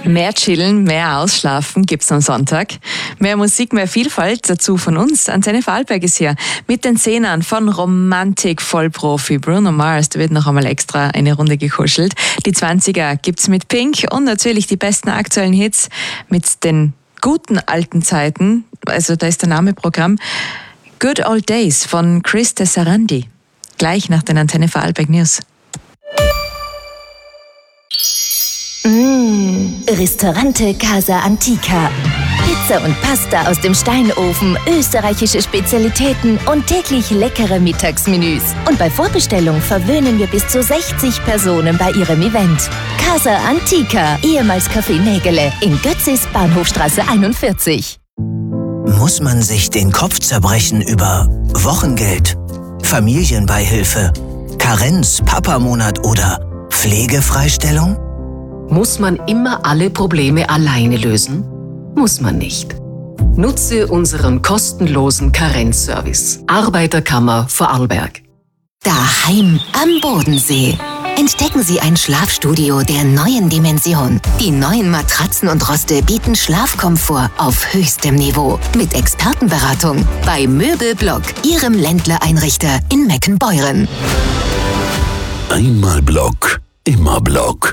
Mehr chillen, mehr ausschlafen gibt's am Sonntag. Mehr Musik, mehr Vielfalt dazu von uns. Antenne Vorarlberg ist hier mit den Zehnern von Romantik-Vollprofi Bruno Mars. Da wird noch einmal extra eine Runde gekuschelt. Die 20er gibt's mit Pink und natürlich die besten aktuellen Hits mit den guten alten Zeiten. Also da ist der Name Programm. Good Old Days von Chris Tessarandi. Gleich nach den Antenne Vorarlberg News. Ristorante Casa Antica. Pizza und Pasta aus dem Steinofen, österreichische Spezialitäten und täglich leckere Mittagsmenüs. Und bei Vorbestellung verwöhnen wir bis zu 60 Personen bei ihrem Event. Casa Antica, ehemals Café Nägele, in Götzis, Bahnhofstraße 41. Muss man sich den Kopf zerbrechen über Wochengeld, Familienbeihilfe, Karenz, Papamonat oder Pflegefreistellung? Muss man immer alle Probleme alleine lösen? Muss man nicht. Nutze unseren kostenlosen Karenzservice. Arbeiterkammer Vorarlberg. Daheim am Bodensee. Entdecken Sie ein Schlafstudio der neuen Dimension. Die neuen Matratzen und Roste bieten Schlafkomfort auf höchstem Niveau. Mit Expertenberatung bei Möbelblock, Ihrem Ländler-Einrichter in Meckenbeuren. Einmal Block, immer Block.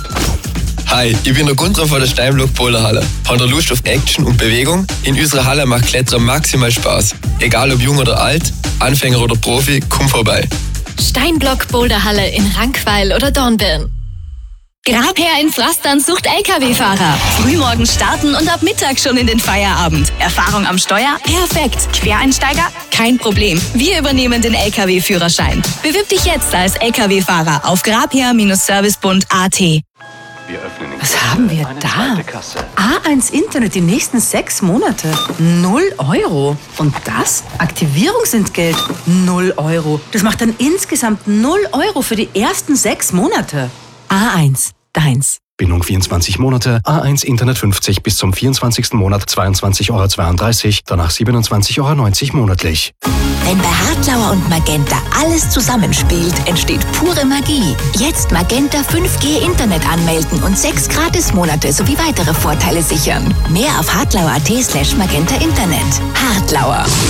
Hi, ich bin der Gunther von der Steinblock Boulderhalle. Habt ihr Lust auf Action und Bewegung? In unserer Halle macht Klettern maximal Spaß. Egal ob jung oder alt, Anfänger oder Profi, komm vorbei. Steinblock Boulderhalle in Rankweil oder Dornbirn. Grabherr in Frastern sucht LKW-Fahrer. Frühmorgens starten und ab Mittag schon in den Feierabend. Erfahrung am Steuer? Perfekt. Quereinsteiger? Kein Problem. Wir übernehmen den LKW-Führerschein. Bewirb dich jetzt als LKW-Fahrer auf grabherr-servicebund.at. Was haben wir da? A1 Internet die nächsten 6 Monate. 0 Euro. Und das? Aktivierungsentgelt. 0 Euro. Das macht dann insgesamt 0 Euro für die ersten 6 Monate. A1, deins. Bindung 24 Monate, A1 Internet 50 bis zum 24. Monat 22,32 €, danach 27,90 € monatlich. Wenn bei Hartlauer und Magenta alles zusammenspielt, entsteht pure Magie. Jetzt Magenta 5G Internet anmelden und 6 Gratismonate sowie weitere Vorteile sichern. Mehr auf hartlauer.at/magenta Internet. Hartlauer.